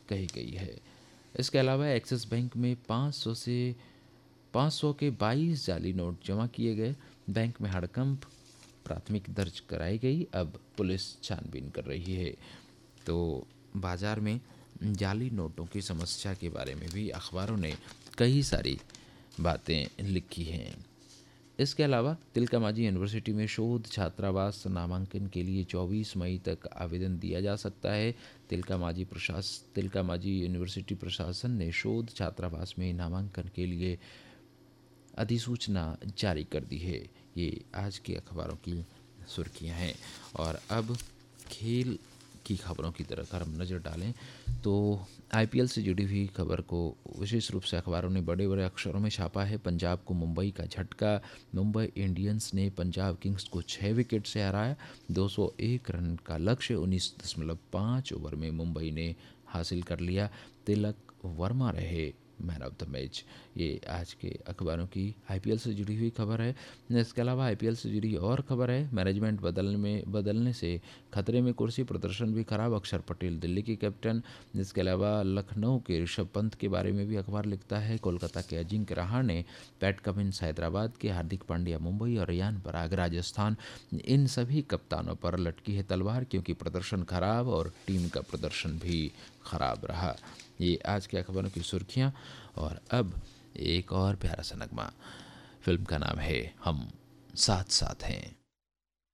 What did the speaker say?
कही गई है। इसके अलावा एक्सिस बैंक में 500 के 22 जाली नोट जमा किए गए। बैंक में हड़कंप, प्राथमिक दर्ज कराई गई, अब पुलिस छानबीन कर रही है। तो बाज़ार में जाली नोटों की समस्या के बारे में भी अखबारों ने कई सारी बातें लिखी हैं। इसके अलावा तिलका मांझी यूनिवर्सिटी में शोध छात्रावास नामांकन के लिए 24 मई तक आवेदन दिया जा सकता है। तिलका मांझी यूनिवर्सिटी प्रशासन ने शोध छात्रावास में नामांकन के लिए अधिसूचना जारी कर दी है। ये आज के अखबारों की सुर्खियां हैं। और अब खेल की खबरों की तरफ हम नज़र डालें तो आईपीएल से जुड़ी हुई खबर को विशेष रूप से अखबारों ने बड़े बड़े अक्षरों में छापा है। पंजाब को मुंबई का झटका, मुंबई इंडियंस ने पंजाब किंग्स को 6 विकेट से हराया। 201 रन का लक्ष्य 19.5 ओवर में मुंबई ने हासिल कर लिया। तिलक वर्मा रहे मैन ऑफ द मैच। ये आज के अखबारों की आईपीएल से जुड़ी हुई खबर है। इसके अलावा आईपीएल से जुड़ी और खबर है, मैनेजमेंट बदलने से खतरे में कुर्सी, प्रदर्शन भी खराब, अक्षर पटेल दिल्ली के कैप्टन। इसके अलावा लखनऊ के ऋषभ पंत के बारे में भी अखबार लिखता है। कोलकाता के अजिंक्य रहाणे, पैट कमिंस हैदराबाद के, हार्दिक पांड्या मुंबई और रियान पराग राजस्थान। इन सभी कप्तानों पर लटकी है तलवार, क्योंकि प्रदर्शन खराब और टीम का प्रदर्शन भी खराब रहा। ये आज के अखबारों की सुर्खियां। और अब एक और प्यारा सा नगमा। फिल्म का नाम है हम साथ साथ हैं।